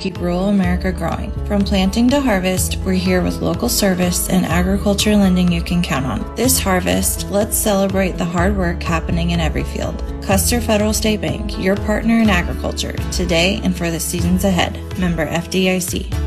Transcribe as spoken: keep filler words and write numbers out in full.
keep rural America growing. From planting to harvest, we're here with local service and agriculture lending you can count on. This harvest, let's celebrate the hard work happening in every field. Custer Federal State Bank, your partner in agriculture, today and for the seasons ahead. Member F D I C.